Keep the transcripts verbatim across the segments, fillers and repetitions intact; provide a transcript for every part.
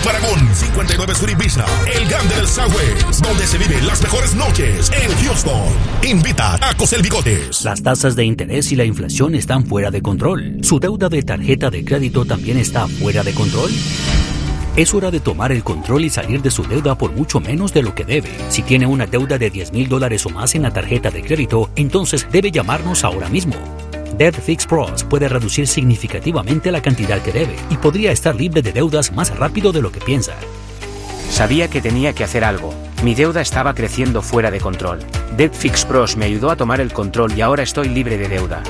Aragón, cincuenta y nueve Sur Ibiza, el grande del Southwest, donde se viven las mejores noches en Houston. Invita a Cosel Bigotes. Las tasas de interés y la inflación están fuera de control. ¿Su deuda de tarjeta de crédito también está fuera de control? Es hora de tomar el control y salir de su deuda por mucho menos de lo que debe. Si tiene una deuda de diez mil dólares o más en la tarjeta de crédito, entonces debe llamarnos ahora mismo. Debt Fix Pros puede reducir significativamente la cantidad que debe y podría estar libre de deudas más rápido de lo que piensa. Sabía que tenía que hacer algo. Mi deuda estaba creciendo fuera de control. Debt Fix Pros me ayudó a tomar el control y ahora estoy libre de deuda.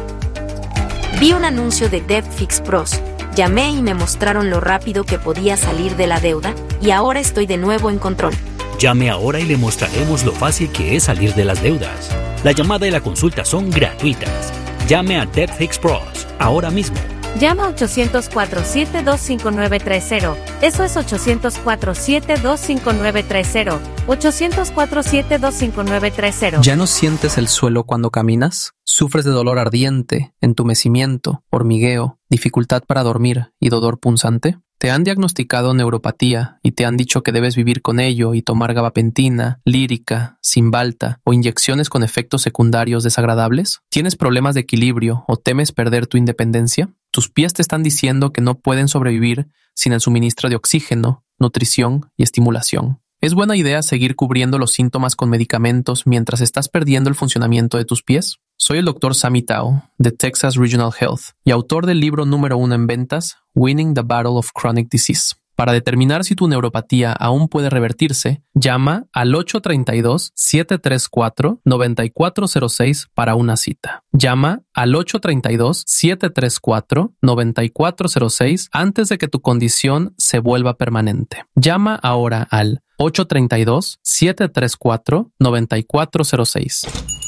Vi un anuncio de Debt Fix Pros. Llamé y me mostraron lo rápido que podía salir de la deuda y ahora estoy de nuevo en control. Llame ahora y le mostraremos lo fácil que es salir de las deudas. La llamada y la consulta son gratuitas. Llame a Debt Fix Pros ahora mismo. Llama a ochocientos cuatro, siete dos cinco nueve tres cero. Eso es ochocientos cuatro, siete dos cinco nueve tres cero. ochocientos cuatro, siete dos cinco nueve tres cero. ¿Ya no sientes el suelo cuando caminas? ¿Sufres de dolor ardiente, entumecimiento, hormigueo, dificultad para dormir y dolor punzante? ¿Te han diagnosticado neuropatía y te han dicho que debes vivir con ello y tomar gabapentina, lírica, Cymbalta o inyecciones con efectos secundarios desagradables? ¿Tienes problemas de equilibrio o temes perder tu independencia? Tus pies te están diciendo que no pueden sobrevivir sin el suministro de oxígeno, nutrición y estimulación. ¿Es buena idea seguir cubriendo los síntomas con medicamentos mientras estás perdiendo el funcionamiento de tus pies? Soy el doctor Sammy Tao, de Texas Regional Health, y autor del libro número uno en ventas, Winning the Battle of Chronic Disease. Para determinar si tu neuropatía aún puede revertirse, llama al ocho tres dos, siete tres cuatro, nueve cuatro cero seis para una cita. Llama al ocho tres dos, siete tres cuatro, nueve cuatro cero seis antes de que tu condición se vuelva permanente. Llama ahora al ocho tres dos, siete tres cuatro, nueve cuatro cero seis.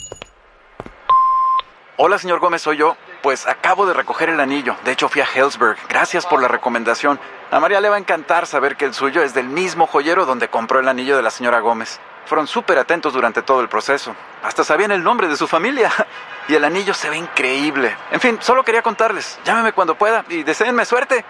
Hola, señor Gómez, soy yo. Pues acabo de recoger el anillo. De hecho, fui a Helzberg. Gracias por la recomendación. A María le va a encantar saber que el suyo es del mismo joyero donde compró el anillo de la señora Gómez. Fueron súper atentos durante todo el proceso. Hasta sabían el nombre de su familia. Y el anillo se ve increíble. En fin, solo quería contarles. Llámeme cuando pueda y deséenme suerte.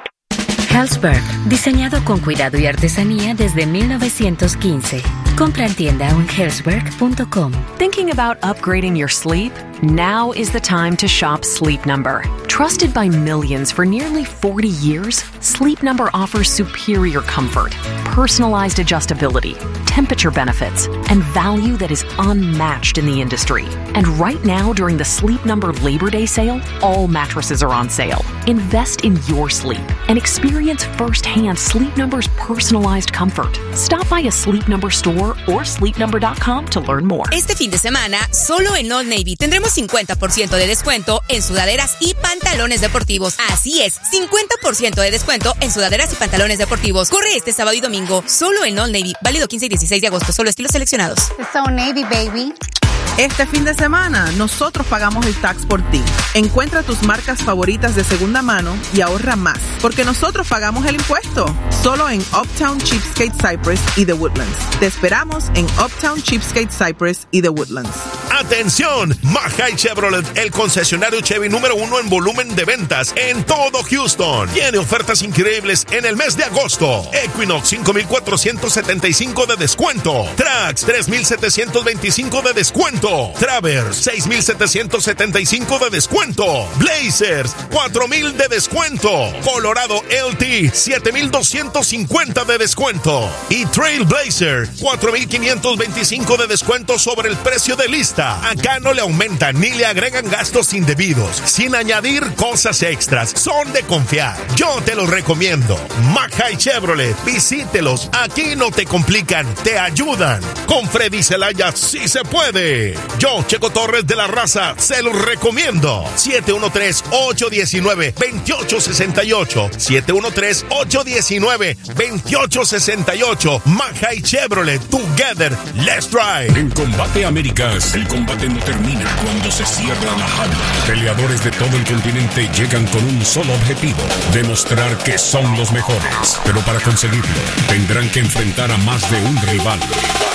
Helzberg, diseñado con cuidado y artesanía desde mil novecientos quince. Compra en tienda o en helzberg punto com. Thinking about upgrading your sleep? Now is the time to shop Sleep Number. Trusted by millions for nearly forty years, Sleep Number offers superior comfort, personalized adjustability, temperature benefits, and value that is unmatched in the industry. And right now, during the Sleep Number Labor Day sale, all mattresses are on sale. Invest in your sleep and experience firsthand Sleep Number's personalized comfort. Stop by a Sleep Number store or sleep number dot com to learn more. Este fin de semana, solo en Old Navy tendremos cincuenta por ciento de descuento en sudaderas y pantalones deportivos. Así es, cincuenta por ciento de descuento en sudaderas y pantalones deportivos. Corre este sábado y domingo, solo en Old Navy. Válido quince y dieciséis de agosto, solo estilos seleccionados. It's Old Navy, baby. Este fin de semana, nosotros pagamos el tax por ti. Encuentra tus marcas favoritas de segunda mano y ahorra más, porque nosotros pagamos el impuesto. Solo en Uptown Cheapskate Cypress y The Woodlands. Te esperamos en Uptown Cheapskate Cypress y The Woodlands. ¡Atención! Mahai Chevrolet, el concesionario Chevy número uno en volumen de ventas en todo Houston. Tiene ofertas increíbles en el mes de agosto. Equinox cinco mil cuatrocientos setenta y cinco de descuento. Trax tres mil setecientos veinticinco de descuento. Traverse seis mil setecientos setenta y cinco de descuento. Blazers cuatro mil de descuento. Colorado L T siete mil doscientos cincuenta de descuento. Y Trailblazer cuatro mil quinientos veinticinco de descuento sobre el precio de lista. Acá no le aumentan ni le agregan gastos indebidos, sin añadir cosas extras. Son de confiar. Yo te los recomiendo. Mahai Chevrolet. Visítelos. Aquí no te complican, te ayudan. Con Freddy Zelaya sí se puede. Yo, Checo Torres de la Raza, se los recomiendo. siete uno tres, ocho uno nueve, dos ocho seis ocho. siete uno tres, ocho uno nueve, dos ocho seis ocho. Mahai Chevrolet. Together, let's drive. En Combate Américas, el combate no termina cuando se cierra la jaula. Peleadores de todo el continente llegan con un solo objetivo: demostrar que son los mejores. Pero para conseguirlo, tendrán que enfrentar a más de un rival.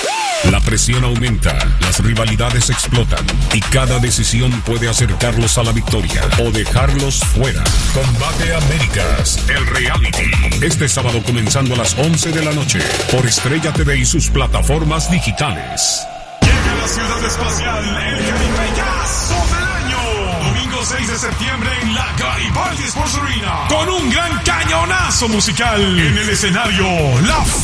La presión aumenta, las rivalidades explotan y cada decisión puede acercarlos a la victoria o dejarlos fuera. Combate Américas, el reality. Este sábado comenzando a las once de la noche por Estrella T V y sus plataformas digitales. Llega a la ciudad espacial el Garibaldazo del año. Domingo seis de septiembre en la Garibaldi Sports Arena. Con un gran cañonazo musical en el escenario La